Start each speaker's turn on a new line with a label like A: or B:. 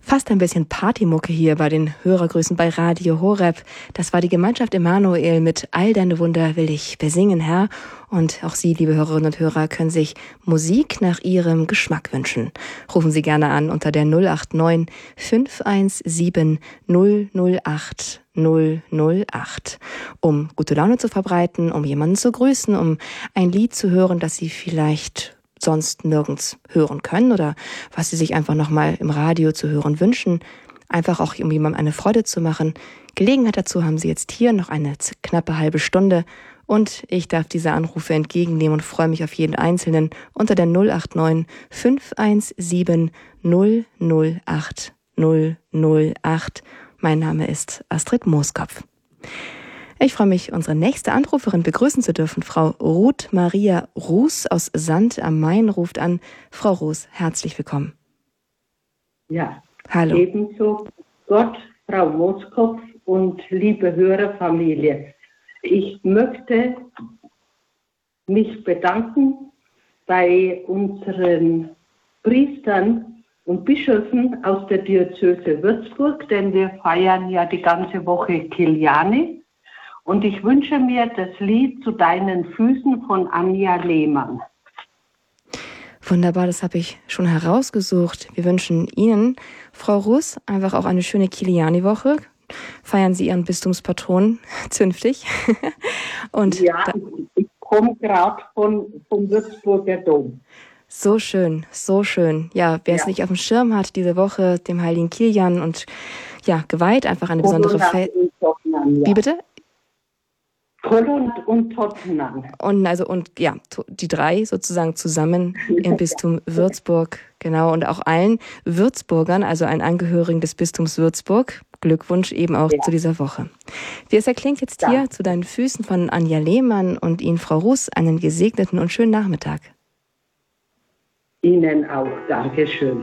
A: Fast ein bisschen Partymucke hier bei den Hörergrüßen bei Radio Horeb. Das war die Gemeinschaft Emanuel mit All deine Wunder will ich besingen, Herr. Und auch Sie, liebe Hörerinnen und Hörer, können sich Musik nach Ihrem Geschmack wünschen. Rufen Sie gerne an unter der 089 517 008 008, um gute Laune zu verbreiten, um jemanden zu grüßen, um ein Lied zu hören, das Sie vielleicht sonst nirgends hören können oder was Sie sich einfach nochmal im Radio zu hören wünschen. Einfach auch, um jemandem eine Freude zu machen. Gelegenheit dazu haben Sie jetzt hier noch eine knappe halbe Stunde und ich darf diese Anrufe entgegennehmen und freue mich auf jeden Einzelnen unter der 089 517 008 008. Mein Name ist Astrid Mooskopf. Ich freue mich, unsere nächste Anruferin begrüßen zu dürfen. Frau Ruth Maria Ruß aus Sand am Main ruft an. Frau Ruß, herzlich willkommen.
B: Ja,
A: hallo.
B: Ebenso Gott, Frau Mooskopf und liebe Hörerfamilie. Ich möchte mich bedanken bei unseren Priestern und Bischöfen aus der Diözese Würzburg, denn wir feiern ja die ganze Woche Kiliani. Und ich wünsche mir das Lied Zu deinen Füßen von Anja Lehmann.
A: Wunderbar, das habe ich schon herausgesucht. Wir wünschen Ihnen, Frau Ruß, einfach auch eine schöne Kiliani-Woche. Feiern Sie Ihren Bistumspatron zünftig. Und
B: ja, ich komme gerade vom Würzburger Dom.
A: So schön, so schön. Ja, wer es nicht auf dem Schirm hat, diese Woche dem heiligen Kilian und ja, geweiht einfach eine besondere Fest. Wie bitte?
B: Kolund und Tottenham.
A: Und die drei sozusagen zusammen im Bistum Würzburg, genau, und auch allen Würzburgern, also allen Angehörigen des Bistums Würzburg, Glückwunsch eben auch zu dieser Woche. Wie es erklingt jetzt hier zu deinen Füßen von Anja Lehmann und Ihnen, Frau Ruß, einen gesegneten und schönen Nachmittag.
B: Ihnen auch, Dankeschön.